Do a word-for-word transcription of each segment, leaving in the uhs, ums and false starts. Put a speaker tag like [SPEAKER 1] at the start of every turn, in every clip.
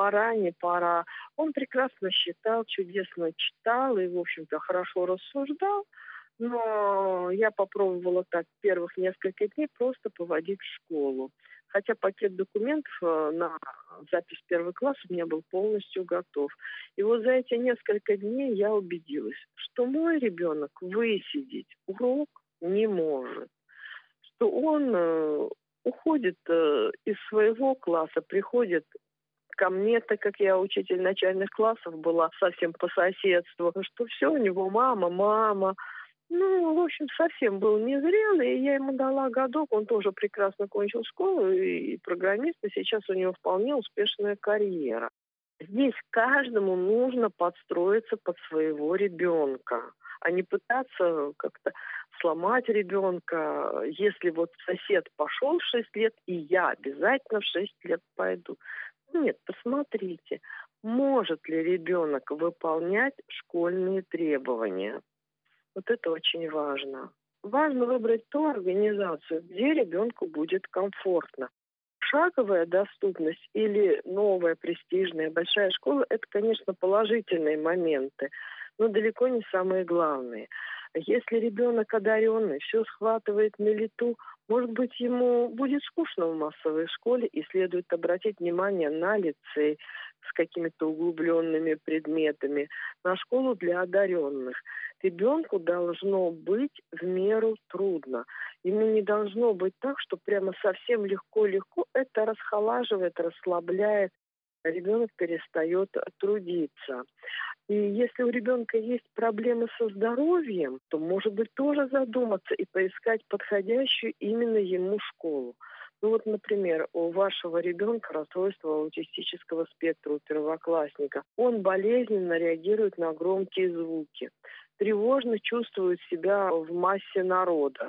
[SPEAKER 1] пора, не пора. Он прекрасно считал, чудесно читал и, в общем-то, хорошо рассуждал. Но я попробовала так первых несколько дней просто поводить в школу. Хотя пакет документов э, на запись в первый класс у меня был полностью готов. И вот за эти несколько дней я убедилась, что мой ребенок высидеть урок не может. Что он э, уходит э, из своего класса, приходит ко мне, так как я учитель начальных классов была совсем по соседству, что все у него мама, мама. Ну, в общем, совсем был незрелый, и я ему дала годок, он тоже прекрасно кончил школу, и программист, и сейчас у него вполне успешная карьера. Здесь каждому нужно подстроиться под своего ребенка, а не пытаться как-то сломать ребенка. Если вот сосед пошел в шесть лет, и я обязательно в шесть лет пойду. Нет, посмотрите, может ли ребенок выполнять школьные требования. Вот это очень важно. Важно выбрать ту организацию, где ребенку будет комфортно. Шаговая доступность или новая престижная большая школа – это, конечно, положительные моменты, но далеко не самые главные. Если ребенок одаренный, все схватывает на лету, может быть, ему будет скучно в массовой школе, и следует обратить внимание на лицей с какими-то углубленными предметами, на школу для одаренных. Ребенку должно быть в меру трудно. Ему не должно быть так, что прямо совсем легко-легко. Это расхолаживает, расслабляет. Ребенок перестает трудиться. И если у ребенка есть проблемы со здоровьем, то, может быть, тоже задуматься и поискать подходящую именно ему школу. Ну вот, например, у вашего ребенка расстройство аутистического спектра, у первоклассника. Он болезненно реагирует на громкие звуки, тревожно чувствует себя в массе народа.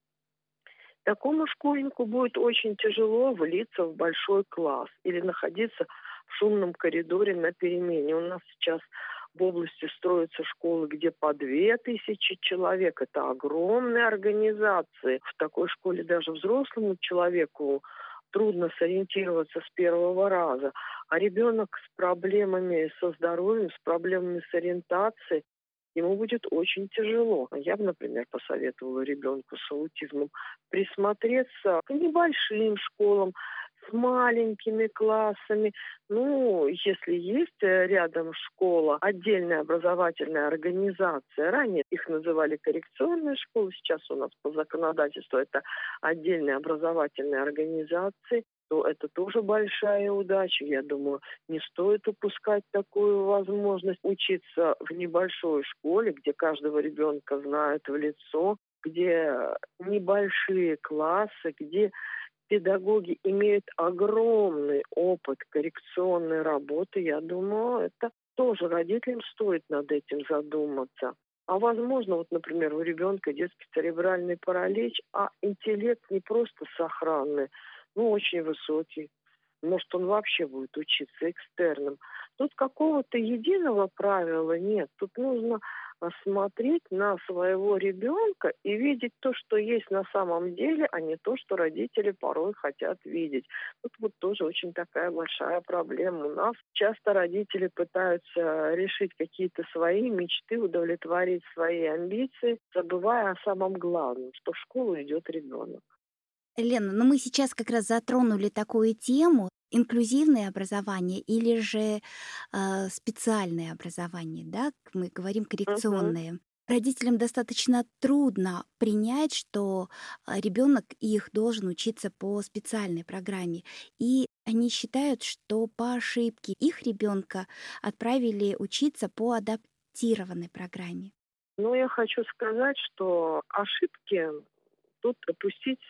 [SPEAKER 1] Такому школьнику будет очень тяжело влиться в большой класс или находиться в шумном коридоре на перемене. У нас сейчас в области строятся школы, где по две тысячи человек. Это огромные организации. В такой школе даже взрослому человеку трудно сориентироваться с первого раза. А ребенок с проблемами со здоровьем, с проблемами с ориентацией, ему будет очень тяжело. Я бы, например, посоветовала ребенку с аутизмом присмотреться к небольшим школам, с маленькими классами. Ну, если есть рядом школа, отдельная образовательная организация, ранее их называли коррекционные школы, сейчас у нас по законодательству это отдельные образовательные организации, то это тоже большая удача. Я думаю, не стоит упускать такую возможность учиться в небольшой школе, где каждого ребенка знают в лицо, где небольшие классы, где педагоги имеют огромный опыт коррекционной работы. Я думаю, это тоже родителям стоит над этим задуматься. А возможно, вот, например, у ребенка детский церебральный паралич, а интеллект не просто сохранный, ну, очень высокий. Может, он вообще будет учиться экстерном. Тут какого-то единого правила нет. Тут нужно смотреть на своего ребенка и видеть то, что есть на самом деле, а не то, что родители порой хотят видеть. Тут вот тоже очень такая большая проблема. У нас часто родители пытаются решить какие-то свои мечты, удовлетворить свои амбиции, забывая о самом главном, что в школу идет ребенок.
[SPEAKER 2] Лена, ну мы сейчас как раз затронули такую тему инклюзивное образование или же э, специальное образование, да, к- мы говорим
[SPEAKER 1] Мгм.
[SPEAKER 2] коррекционное. Родителям достаточно трудно принять, что ребенок их должен учиться по специальной программе, и они считают, что по ошибке их ребенка отправили учиться по адаптированной программе.
[SPEAKER 1] Но я хочу сказать, что ошибки тут допустить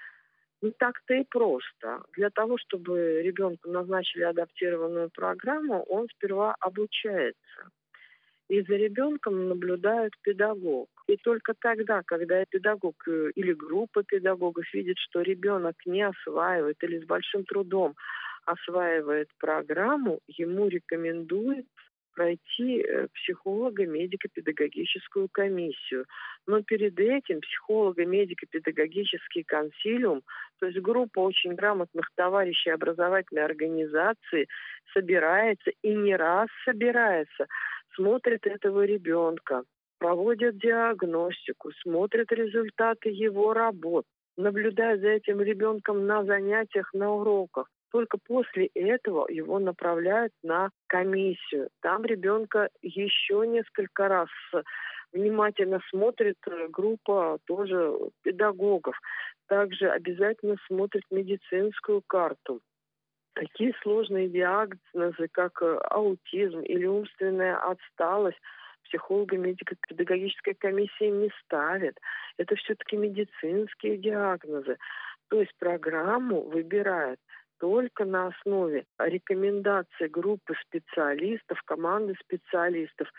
[SPEAKER 1] не так-то и просто. Для того, чтобы ребенку назначили адаптированную программу, он сперва обучается. И за ребенком наблюдает педагог. И только тогда, когда педагог э, или группа педагогов видит, что ребенок не осваивает или с большим трудом осваивает программу, ему рекомендуют пройти э, психолого-медико-педагогическую комиссию. Но перед этим психолого-медико-педагогический консилиум То есть группа очень грамотных товарищей образовательной организации собирается и не раз собирается, смотрит этого ребенка, проводят диагностику, смотрят результаты его работ, наблюдают за этим ребенком на занятиях, на уроках. Только после этого его направляют на комиссию. Там ребенка еще несколько раз внимательно смотрит группа тоже педагогов. Также обязательно смотрит медицинскую карту. Такие сложные диагнозы, как аутизм или умственная отсталость, психолого-медико-педагогическая комиссия не ставит. Это все-таки медицинские диагнозы. То есть программу выбирают только на основе рекомендаций группы специалистов, команды специалистов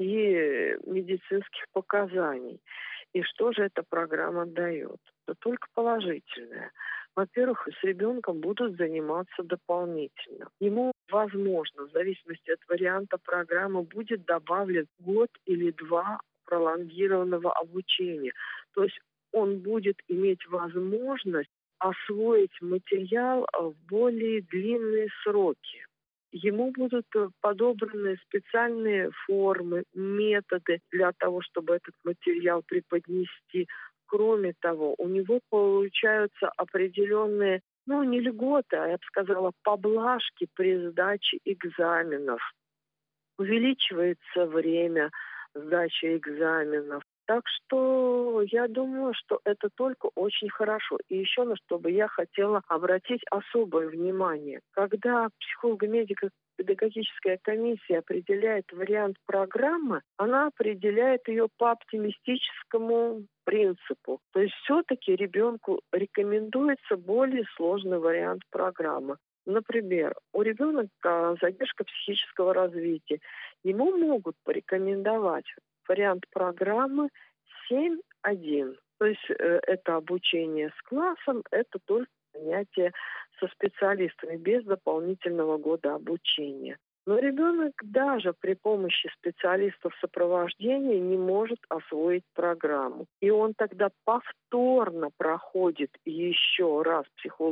[SPEAKER 1] и медицинских показаний. И что же эта программа дает? Это только положительное. Во-первых, с ребенком будут заниматься дополнительно. Ему, возможно, в зависимости от варианта программы, будет добавлен год или два пролонгированного обучения. То есть он будет иметь возможность освоить материал в более длинные сроки. Ему будут подобраны специальные формы, методы для того, чтобы этот материал преподнести. Кроме того, у него получаются определенные, ну, не льготы, а я бы сказала, поблажки при сдаче экзаменов. Увеличивается время сдачи экзаменов. Так что я думаю, что это только очень хорошо. И еще на что бы я хотела обратить особое внимание. Когда психолого-медико-педагогическая комиссия определяет вариант программы, она определяет ее по оптимистическому принципу. То есть все-таки ребенку рекомендуется более сложный вариант программы. Например, у ребенка задержка психического развития. Ему могут порекомендовать вариант программы семь один. То есть э, это обучение с классом, это только занятие со специалистами без дополнительного года обучения. Но ребенок даже при помощи специалистов сопровождения не может освоить программу. И он тогда повторно проходит еще раз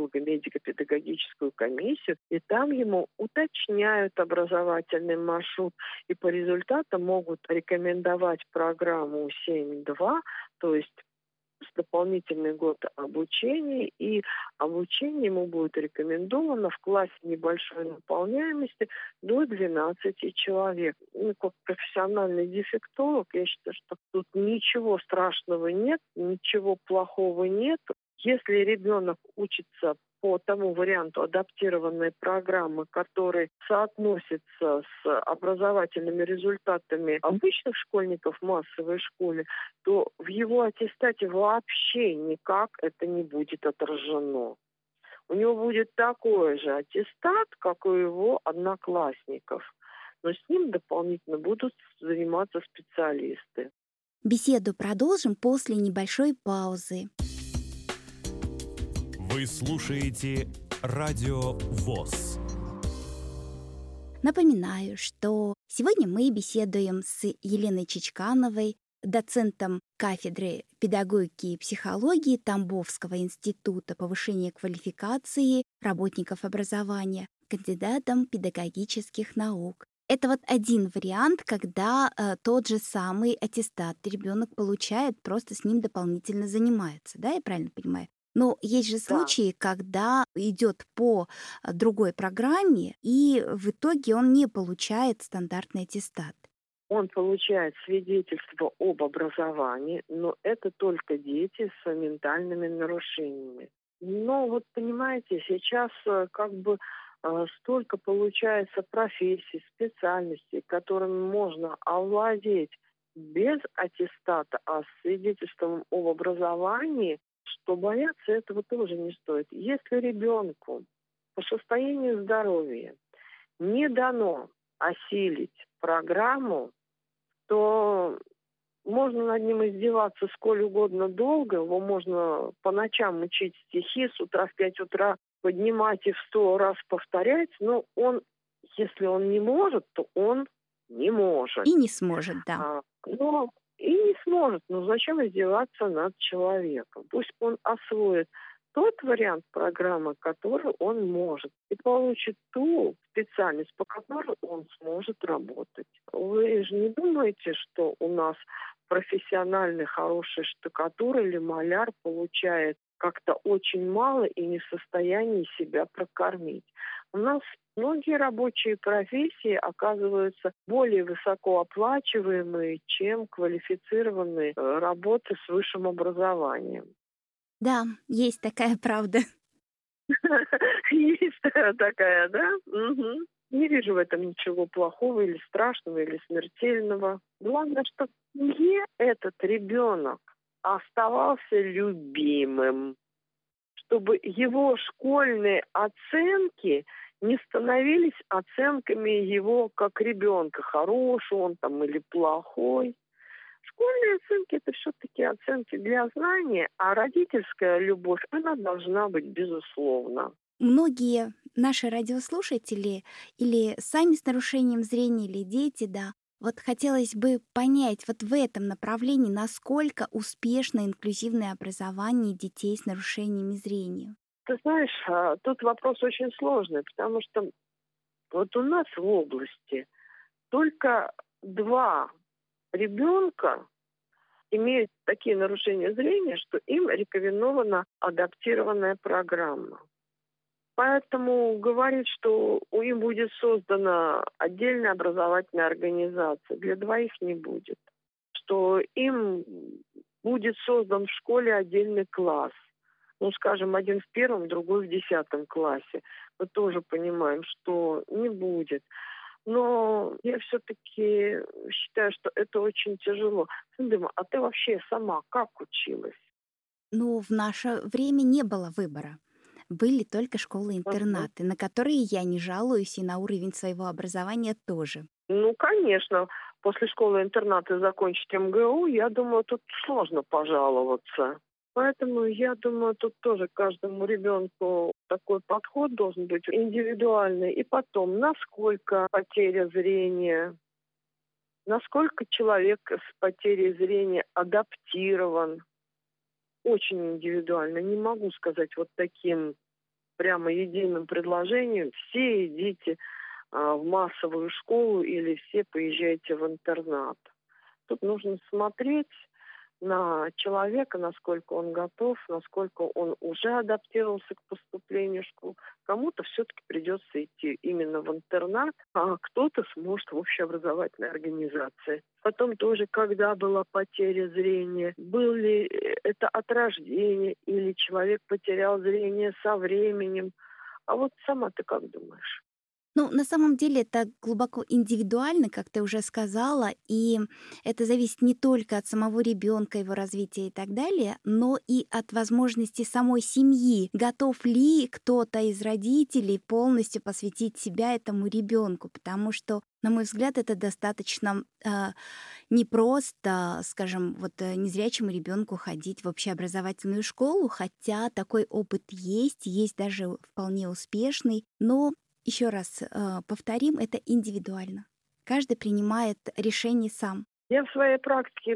[SPEAKER 1] психолого-медико-педагогическую комиссию, и там ему уточняют образовательный маршрут, и по результатам могут рекомендовать программу семь два, то есть дополнительный год обучения, и обучение ему будет рекомендовано в классе небольшой наполняемости до двенадцати человек. Ну, как профессиональный дефектолог, я считаю, что тут ничего страшного нет, ничего плохого нет. Если ребенок учится по тому варианту адаптированной программы, который соотносится с образовательными результатами обычных школьников в массовой школе, то в его аттестате вообще никак это не будет отражено. У него будет такой же аттестат, как у его одноклассников, но с ним дополнительно будут заниматься специалисты.
[SPEAKER 2] Беседу продолжим после небольшой паузы.
[SPEAKER 3] Вы слушаете Радио ВОС.
[SPEAKER 2] Напоминаю, что сегодня мы беседуем с Еленой Чичкановой, доцентом кафедры педагогики и психологии Тамбовского института повышения квалификации работников образования, кандидатом педагогических наук. Это вот один вариант, когда э, тот же самый аттестат ребенок получает, просто с ним дополнительно занимается, да, я правильно понимаю? Но есть же случаи, да, когда идет по другой программе, и в итоге он не получает стандартный аттестат.
[SPEAKER 1] Он получает свидетельство об образовании, но это только дети с ментальными нарушениями. Но вот понимаете, сейчас как бы столько получается профессий, специальностей, которыми можно овладеть без аттестата, а с свидетельством об образовании, что бояться этого тоже не стоит. Если ребенку по состоянию здоровья не дано осилить программу, то можно над ним издеваться сколь угодно долго, его можно по ночам учить стихи, с утра в пять утра поднимать и в сто раз повторять, но он, если он не может, то он не может.
[SPEAKER 2] И не сможет, да.
[SPEAKER 1] А, но и не сможет. Но зачем издеваться над человеком? Пусть он освоит тот вариант программы, который он может, и получит ту специальность, по которой он сможет работать. Вы же не думаете, что у нас профессиональный хороший штукатур или маляр получает как-то очень мало и не в состоянии себя прокормить. У нас многие рабочие профессии оказываются более высокооплачиваемые, чем квалифицированные э, работы с высшим образованием.
[SPEAKER 2] Да, есть такая правда.
[SPEAKER 1] Есть такая, да? Мгм. Не вижу в этом ничего плохого или страшного, или смертельного. Главное, что в семье этот ребенок оставался любимым, чтобы его школьные оценки не становились оценками его как ребенка, хороший он там или плохой. Школьные оценки – это все-таки оценки для знания, а родительская любовь, она должна быть безусловно.
[SPEAKER 2] Многие наши радиослушатели или сами с нарушением зрения, или дети, да, вот хотелось бы понять вот в этом направлении, насколько успешно инклюзивное образование детей с нарушениями зрения.
[SPEAKER 1] Ты знаешь, а, тут вопрос очень сложный, потому что вот у нас в области только два ребенка имеют такие нарушения зрения, что им рекомендована адаптированная программа. Поэтому говорить, что у им будет создана отдельная образовательная организация, для двоих не будет. Что им будет создан в школе отдельный класс. Ну, скажем, один в первом, другой в десятом классе. Мы тоже понимаем, что не будет. Но я все-таки считаю, что это очень тяжело. Дыма, а ты вообще сама как училась?
[SPEAKER 2] Но в наше время не было выбора. Были только
[SPEAKER 1] Ага.
[SPEAKER 2] школы-интернаты, на которые я не жалуюсь, и на уровень своего образования тоже.
[SPEAKER 1] Ну, конечно, после школы-интерната закончить эм гэ у, я думаю, тут сложно пожаловаться. Поэтому я думаю, тут тоже каждому ребенку такой подход должен быть индивидуальный. И потом, насколько потеря зрения, насколько человек с потерей зрения адаптирован. Очень индивидуально. Не могу сказать вот таким прямо единым предложением: все идите а, в массовую школу или все поезжайте в интернат. Тут нужно смотреть на человека, насколько он готов, насколько он уже адаптировался к поступлению в школу. Кому-то все-таки придется идти именно в интернат, а кто-то сможет в общеобразовательной организации. Потом тоже, когда была потеря зрения, был ли это от рождения или человек потерял зрение со временем. А вот сама ты как думаешь?
[SPEAKER 2] Ну, на самом деле это глубоко индивидуально, как ты уже сказала, и это зависит не только от самого ребенка, его развития и так далее, но и от возможности самой семьи. Готов ли кто-то из родителей полностью посвятить себя этому ребенку? Потому что, на мой взгляд, это достаточно э, непросто, скажем, вот э, незрячему ребенку ходить в общеобразовательную школу, хотя такой опыт есть, есть даже вполне успешный, но еще раз э, повторим, это индивидуально. Каждый принимает решение сам.
[SPEAKER 1] Я в своей практике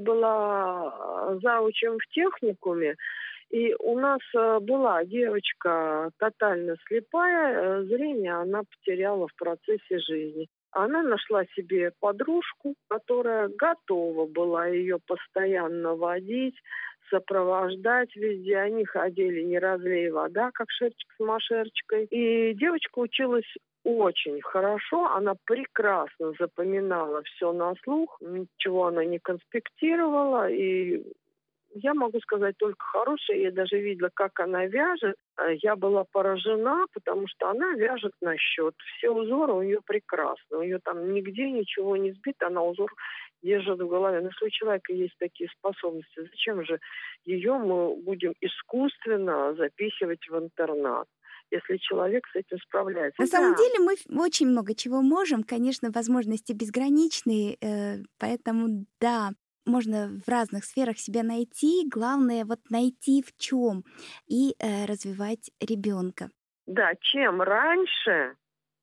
[SPEAKER 1] была заучем в техникуме, и у нас э, была девочка тотально слепая, э, зрение она потеряла в процессе жизни. Она нашла себе подружку, которая готова была ее постоянно водить, сопровождать везде. Они ходили не разлей вода, как шерчик с машерчикой. И девочка училась очень хорошо, она прекрасно запоминала все на слух, ничего она не конспектировала, и я могу сказать только хорошее. Я даже видела, как она вяжет. Я была поражена, потому что она вяжет на счет. Все узоры у нее прекрасны. У нее там нигде ничего не сбито, она узор держит в голове. Но если у человека есть такие способности, зачем же ее мы будем искусственно запихивать в интернат, если человек с этим справляется?
[SPEAKER 2] На
[SPEAKER 1] Да.
[SPEAKER 2] самом деле мы очень много чего можем. Конечно, возможности безграничные, э, поэтому да, можно в разных сферах себя найти. Главное вот найти в чем и э, развивать ребенка.
[SPEAKER 1] Да, чем раньше,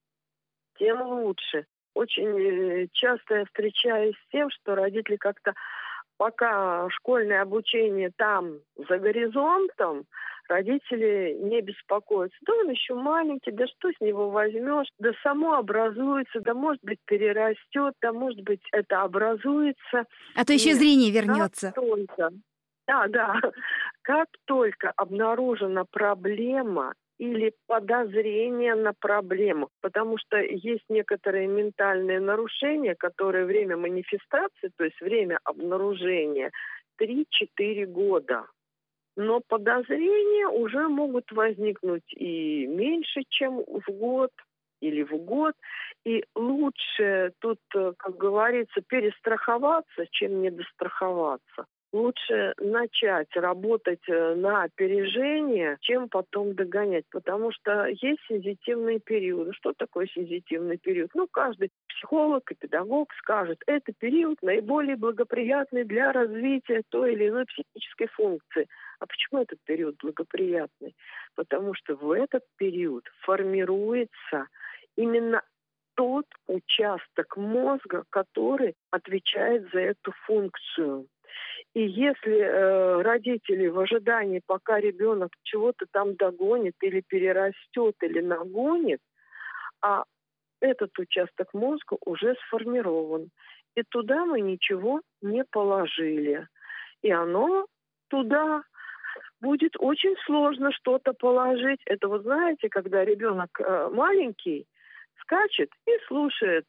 [SPEAKER 1] тем лучше. Очень часто я встречаюсь с тем, что родители как-то, пока школьное обучение там, за горизонтом, Родители не беспокоятся. Да он еще маленький, да что с него возьмешь? Да само образуется, да может быть перерастет, да может быть это образуется.
[SPEAKER 2] А то еще
[SPEAKER 1] Нет,
[SPEAKER 2] зрение
[SPEAKER 1] как
[SPEAKER 2] вернется.
[SPEAKER 1] только, да, да, как только обнаружена проблема или подозрение на проблему, потому что есть некоторые ментальные нарушения, которые время манифестации, то есть время обнаружения, три-четыре года. Но подозрения уже могут возникнуть и меньше, чем в год или в год. И лучше тут, как говорится, перестраховаться, чем недостраховаться. Лучше начать работать на опережение, чем потом догонять. Потому что есть сензитивные периоды. Что такое сензитивный период? Ну, каждый психолог и педагог скажет, это период наиболее благоприятный для развития той или иной психической функции. А почему этот период благоприятный? Потому что в этот период формируется именно тот участок мозга, который отвечает за эту функцию. И если э, родители в ожидании, пока ребенок чего-то там догонит или перерастет, или нагонит, а этот участок мозга уже сформирован, и туда мы ничего не положили. И оно туда будет очень сложно что-то положить. Это вот знаете, когда ребенок э, маленький, скачет и слушает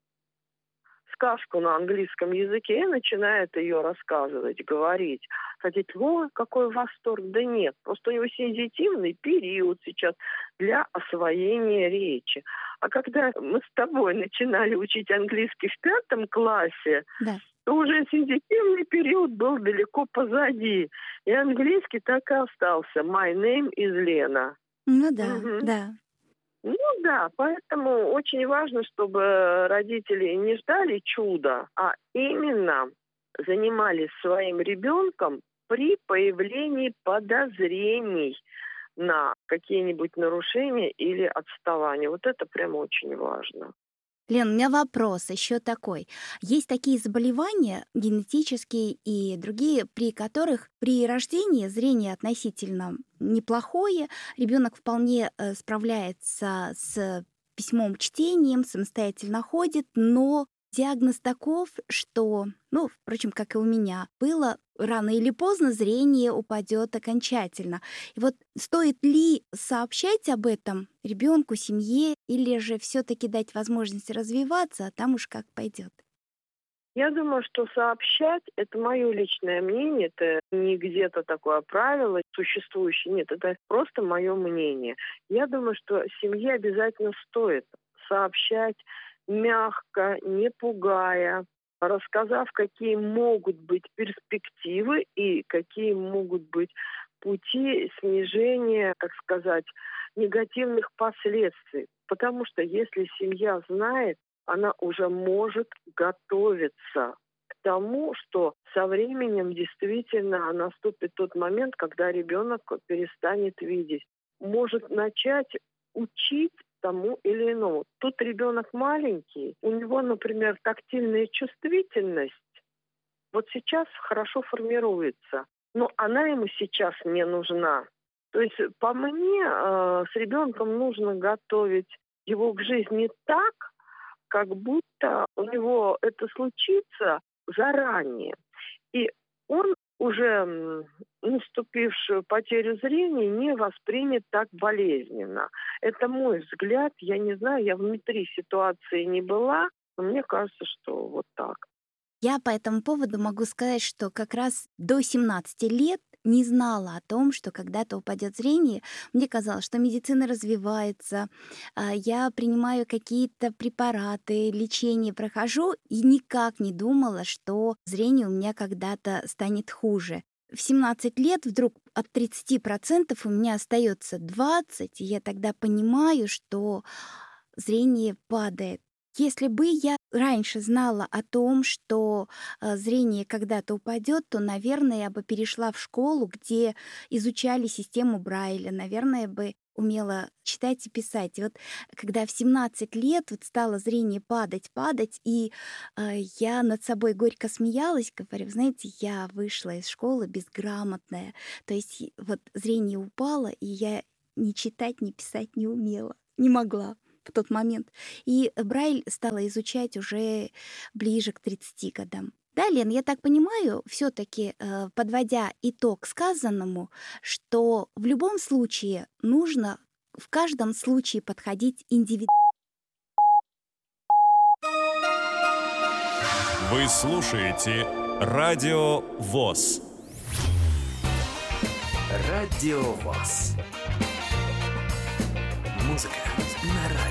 [SPEAKER 1] сказку на английском языке и начинает ее рассказывать, говорить. Хотите, ой, какой восторг. Да нет, просто у него сензитивный период сейчас для освоения речи. А когда мы с тобой начинали учить английский в пятом классе,
[SPEAKER 2] Да.
[SPEAKER 1] то уже сензитивный период был далеко позади. И английский так и остался. My name is Lena.
[SPEAKER 2] Ну да,
[SPEAKER 1] Мгм.
[SPEAKER 2] да.
[SPEAKER 1] Ну да, поэтому очень важно, чтобы родители не ждали чуда, а именно занимались своим ребенком при появлении подозрений на какие-нибудь нарушения или отставания. Вот это прям очень важно.
[SPEAKER 2] Лен, у меня вопрос еще такой. Есть такие заболевания генетические и другие, при которых при рождении зрение относительно неплохое, ребенок вполне э, справляется с письмом, чтением, самостоятельно ходит, но диагноз таков, что, ну, впрочем, как и у меня, было рано или поздно зрение упадет окончательно. И вот стоит ли сообщать об этом ребенку, семье, или же все-таки дать возможность развиваться, а там уж как пойдет?
[SPEAKER 1] Я думаю, что сообщать, это мое личное мнение, это не где-то такое правило существующее, нет, это просто мое мнение. Я думаю, что семье обязательно стоит сообщать мягко, не пугая, рассказав, какие могут быть перспективы и какие могут быть пути снижения, так сказать, негативных последствий. Потому что если семья знает, она уже может готовиться к тому, что со временем действительно наступит тот момент, когда ребенок перестанет видеть. Может начать учить тому или иному. Тут ребенок маленький, у него, например, тактильная чувствительность вот сейчас хорошо формируется, но она ему сейчас не нужна. То есть, по мне, э, с ребенком нужно готовить его к жизни так, как будто у него это случится заранее. И он уже наступившую потерю зрения не воспринят так болезненно. Это мой взгляд. Я не знаю, я внутри ситуации не была, но мне кажется, что вот так.
[SPEAKER 2] Я по этому поводу могу сказать, что как раз до семнадцати лет не знала о том, что когда-то упадет зрение. Мне казалось, что медицина развивается, а, я принимаю какие-то препараты, лечение прохожу и никак не думала, что зрение у меня когда-то станет хуже. В семнадцать лет вдруг от тридцати процентов у меня остается двадцать, и я тогда понимаю, что зрение падает. Если бы я раньше знала о том, что э, зрение когда-то упадет, то, наверное, я бы перешла в школу, где изучали систему Брайля. Наверное, бы умела читать и писать. И вот когда в семнадцать лет вот стало зрение падать, падать, и э, я над собой горько смеялась, говорю, знаете, я вышла из школы безграмотная. То есть и вот зрение упало, и я ни читать, ни писать не умела, не могла в тот момент. И Брайль стала изучать уже ближе к тридцати годам. Да, Лен, я так понимаю, все-таки, подводя итог сказанному, что в любом случае нужно в каждом случае подходить индивидуально.
[SPEAKER 3] Вы слушаете Радио ВОС.
[SPEAKER 4] Радио ВОС. Музыка на радио.